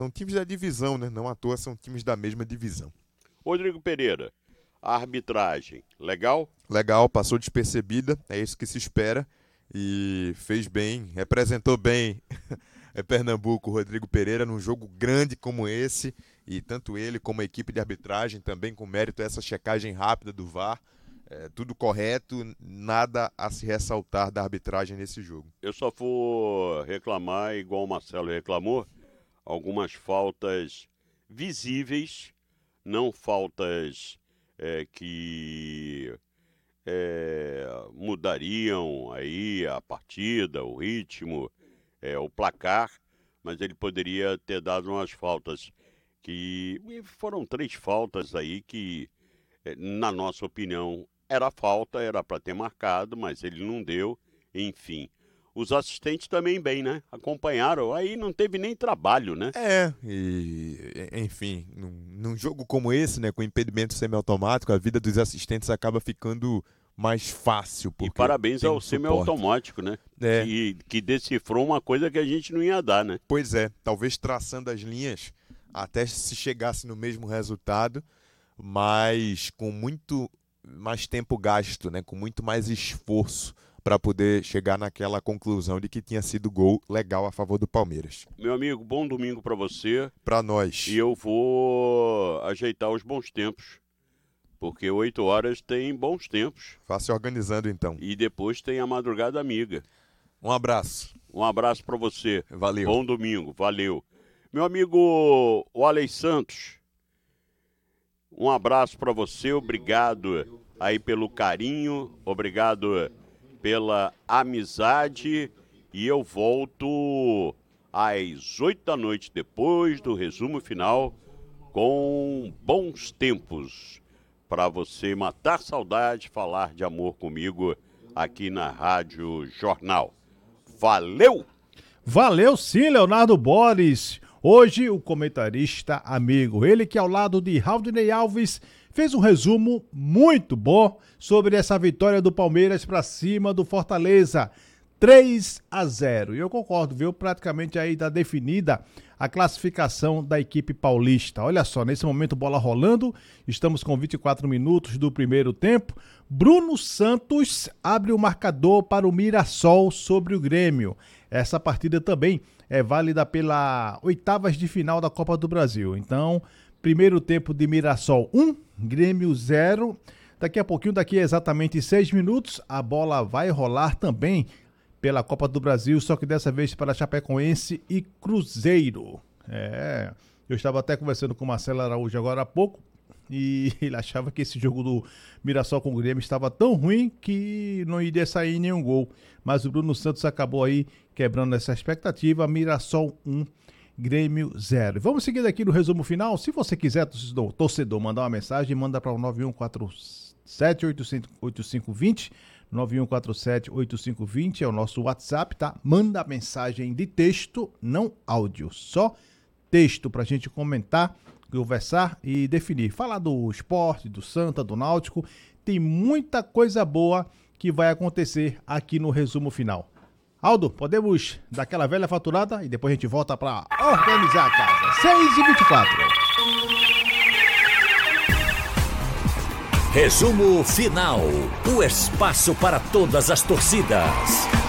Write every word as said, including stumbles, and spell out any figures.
São times da divisão, né? Não à toa são times da mesma divisão. Rodrigo Pereira, a arbitragem, legal? Legal, passou despercebida, é isso que se espera. E fez bem, representou bem é Pernambuco, Rodrigo Pereira, num jogo grande como esse. E tanto ele como a equipe de arbitragem, também com mérito a essa checagem rápida do V A R. É, tudo correto, nada a se ressaltar da arbitragem nesse jogo. Eu só vou reclamar, igual o Marcelo reclamou, algumas faltas visíveis, não faltas é, que é, mudariam aí a partida, o ritmo, é, o placar, mas ele poderia ter dado umas faltas que foram três faltas aí que, na nossa opinião, era falta, era para ter marcado, mas ele não deu, enfim. Os assistentes também bem, né? Acompanharam, aí não teve nem trabalho, né? É, e enfim, num, num jogo como esse, né, com impedimento semiautomático, a vida dos assistentes acaba ficando mais fácil. E parabéns ao um semiautomático, né? É. Que, que decifrou uma coisa que a gente não ia dar, né? Pois é, talvez traçando as linhas até se chegasse no mesmo resultado, mas com muito mais tempo gasto, né, com muito mais esforço para poder chegar naquela conclusão de que tinha sido gol legal a favor do Palmeiras. Meu amigo, bom domingo para você. Para nós. E eu vou ajeitar os bons tempos, porque oito horas tem bons tempos. Vá se organizando então. E depois tem a madrugada amiga. Um abraço. Um abraço para você. Valeu. Bom domingo, valeu. Meu amigo Walley Santos, um abraço para você, obrigado aí pelo carinho, obrigado pela amizade, e eu volto às oito da noite, depois do resumo final, com bons tempos, para você matar saudade, falar de amor comigo aqui na Rádio Jornal. Valeu! Valeu sim, Leonardo Boris. Hoje o comentarista amigo, ele que ao lado de Raudinei Alves fez um resumo muito bom sobre essa vitória do Palmeiras para cima do Fortaleza, três a zero. E eu concordo, viu? Praticamente aí está definida a classificação da equipe paulista. Olha só, nesse momento bola rolando, estamos com vinte e quatro minutos do primeiro tempo. Bruno Santos abre o marcador para o Mirassol sobre o Grêmio. Essa partida também é válida pela oitavas de final da Copa do Brasil. Então, primeiro tempo de Mirassol um, Grêmio zero. Daqui a pouquinho, daqui a exatamente seis minutos, a bola vai rolar também pela Copa do Brasil, só que dessa vez para Chapecoense e Cruzeiro. É, eu estava até conversando com o Marcelo Araújo agora há pouco, e ele achava que esse jogo do Mirassol com o Grêmio estava tão ruim que não iria sair nenhum gol. Mas o Bruno Santos acabou aí quebrando essa expectativa. Mirassol um, Grêmio zero. Vamos seguir aqui no resumo final. Se você quiser, torcedor, torcedor mandar uma mensagem, manda para o nove um quatro sete oito cinco dois zero, nove um quatro sete oito cinco dois zero é o nosso WhatsApp, tá? Manda mensagem de texto, não áudio, só texto pra gente comentar, conversar e definir. Falar do esporte, do Santa, do Náutico. Tem muita coisa boa que vai acontecer aqui no resumo final. Aldo, podemos dar aquela velha faturada e depois a gente volta para organizar a casa. seis e vinte e quatro. Resumo final. O espaço para todas as torcidas.